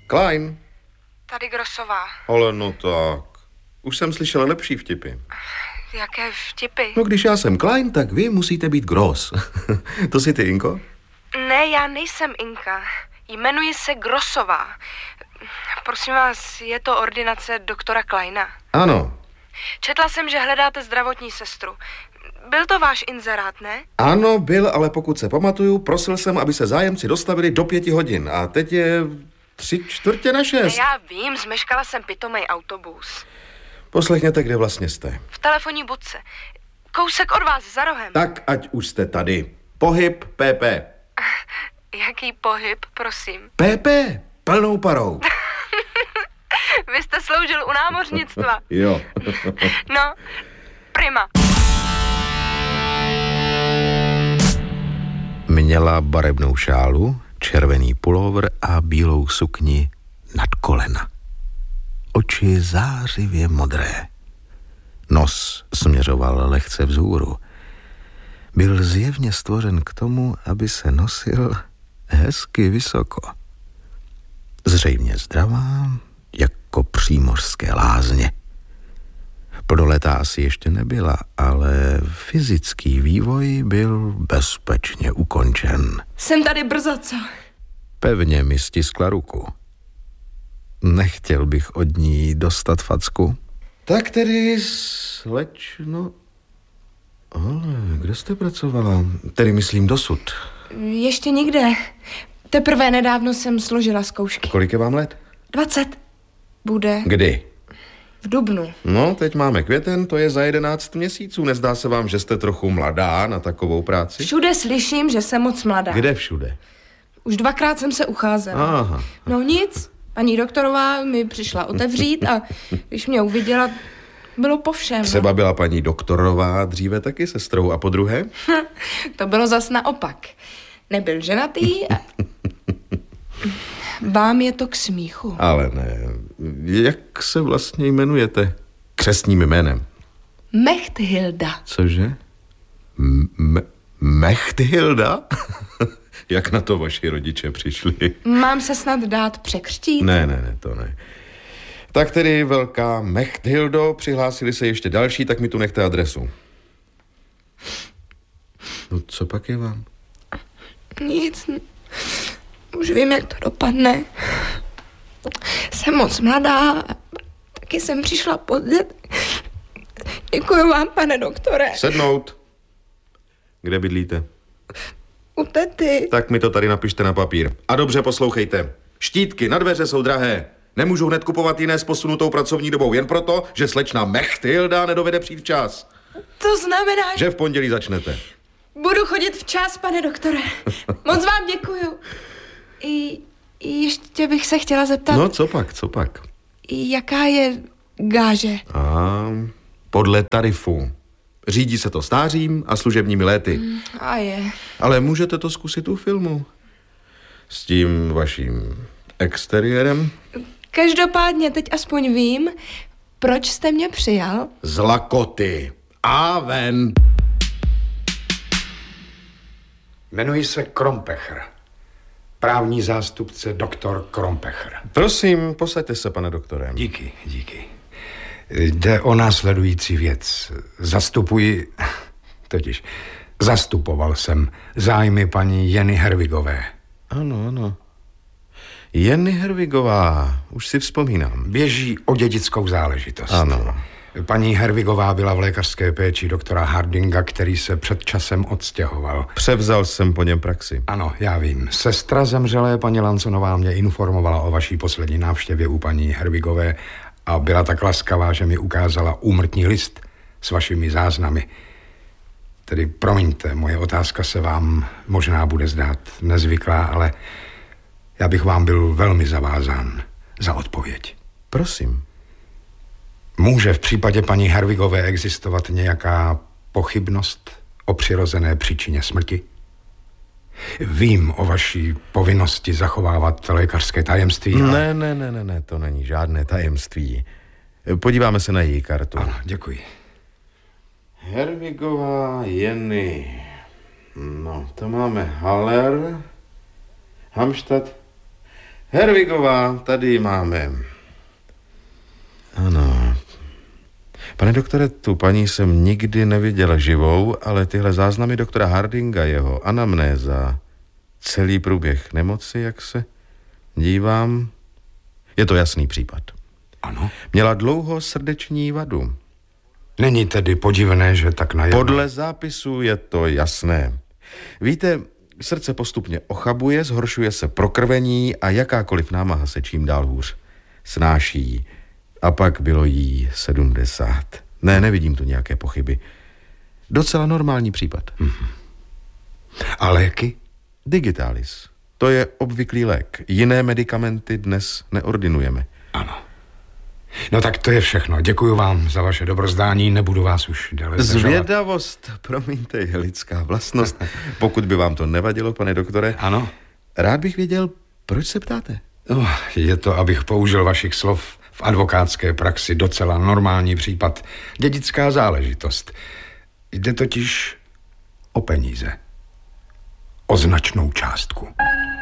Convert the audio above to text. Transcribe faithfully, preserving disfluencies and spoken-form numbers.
Klein. Tady Grossová. Ale no tak. Už jsem slyšel lepší vtipy. Jaké vtipy? No když já jsem Klein, tak vy musíte být Gross. To jsi ty, Inko? Ne, já nejsem Inka. Jmenuji se Grossová. Prosím vás, je to ordinace doktora Kleina? Ano. Četla jsem, že hledáte zdravotní sestru. Byl to váš inzerát, ne? Ano, byl, ale pokud se pamatuju, prosil jsem, aby se zájemci dostavili do pěti hodin. A teď je tři čtvrtě na šest. Já vím, zmeškala jsem pitomej autobus. Poslechněte, kde vlastně jste. V telefonní budce. Kousek od vás, za rohem. Tak, ať už jste tady. Pohyb P P. Jaký pohyb, prosím? P P, plnou parou. Vy jste sloužil u námořnictva. Jo. No, prima. Měla barevnou šálu, červený pulóver a bílou sukni nad kolena. Oči zářivě modré. Nos směřoval lehce vzhůru. Byl zjevně stvořen k tomu, aby se nosil hezky vysoko. Zřejmě zdravá, jako přímořské lázně. Plnoletá asi ještě nebyla, ale fyzický vývoj byl bezpečně ukončen. Jsem tady brzo, co? Pevně mi stiskla ruku. Nechtěl bych od ní dostat facku. Tak tedy, slečno... Ale kde jste pracovala? Tedy myslím dosud. Ještě nikde. Teprve nedávno jsem složila zkoušky. Kolik je vám let? Dvacet. Bude. Kdy? V dubnu. No, teď máme květen, to je za jedenáct měsíců. Nezdá se vám, že jste trochu mladá na takovou práci? Všude slyším, že jsem moc mladá. Kde všude? Už dvakrát jsem se ucházela. Aha. No nic, paní doktorová mi přišla otevřít a když mě uviděla, bylo po všem. Třeba byla paní doktorová dříve taky sestrou a po druhé? To bylo zas naopak. Nebyl ženatý a... Vám je to k smíchu. Ale ne. Jak se vlastně jmenujete? Křestním jménem. Mechthilda. Cože? M- Mechthilda? Jak na to vaši rodiče přišli? Mám se snad dát překřtít? Ne, ne, ne, to ne. Tak tedy velká Mechthildo, přihlásili se ještě další, tak mi tu nechte adresu. No co pak je vám? Nic. Už vím, jak to dopadne. Jsem moc mladá, taky jsem přišla pozdě. Děkuji vám, pane doktore. Sednout. Kde bydlíte? U tety. Tak mi to tady napište na papír. A dobře poslouchejte. Štítky na dveře jsou drahé. Nemůžu hned kupovat jiné s posunutou pracovní dobou jen proto, že slečna Mechthilda nedovede přijít včas. To znamená, že v pondělí začnete. Budu chodit včas, pane doktore. Moc vám děkuju. I, i ještě bych se chtěla zeptat. No, co pak, co pak? Jaká je gáže? A podle tarifu. Řídí se to stářím a služebními léty. Mm, a je. Ale můžete to zkusit u filmu. S tím vaším exteriérem. Každopádně teď aspoň vím, proč jste mě přijal. Z lakoty. A ven. Jmenuji se Krompecher. Právní zástupce doktor Krompecher. Prosím, posaďte se, pane doktore. Díky, díky. Jde o následující věc. Zastupuji, totiž zastupoval jsem zájmy paní Jeny Herwigové. Ano, ano. Jeny Herwigová, už si vzpomínám. Běží o dědickou záležitost. Ano. Paní Herwigová byla v lékařské péči doktora Hardinga, který se před časem odstěhoval. Převzal jsem po něm praxi. Ano, já vím. Sestra zemřelé paní Lansonová mě informovala o vaší poslední návštěvě u paní Herwigové a byla tak laskavá, že mi ukázala úmrtní list s vašimi záznamy. Tedy promiňte, moje otázka se vám možná bude zdát nezvyklá, ale já bych vám byl velmi zavázán za odpověď. Prosím. Může v případě paní Herwigové existovat nějaká pochybnost o přirozené příčině smrti? Vím o vaší povinnosti zachovávat lékařské tajemství. Ale... Ne, ne, ne, ne, ne, to není žádné tajemství. Podíváme se na její kartu. Ano, děkuji. Herwigová Jeny. No, to máme Haller, Hamstadt, Herwigová, tady máme. Ano. Pane doktore, tu paní jsem nikdy neviděl živou, ale tyhle záznamy doktora Hardinga, jeho anamnéza, celý průběh nemoci, jak se dívám, je to jasný případ. Ano. Měla dlouho srdeční vadu. Není tedy podivné, že tak najednou... Podle zápisu je to jasné. Víte, srdce postupně ochabuje, zhoršuje se prokrvení a jakákoliv námaha se čím dál hůř snáší. A pak bylo jí sedmdesát. Ne, nevidím tu nějaké pochyby. Docela normální případ. Mm-hmm. A léky? Digitalis. To je obvyklý lék. Jiné medikamenty dnes neordinujeme. Ano. No tak to je všechno. Děkuji vám za vaše dobrozdání, nebudu vás už dále zdržovat. Zvědavost, promiňte, je lidská vlastnost. Pokud by vám to nevadilo, pane doktore. Ano. Rád bych věděl, proč se ptáte? Oh, je to, abych použil vašich slov v advokátské praxi, docela normální případ. Dědická záležitost. Jde totiž o peníze. O značnou částku.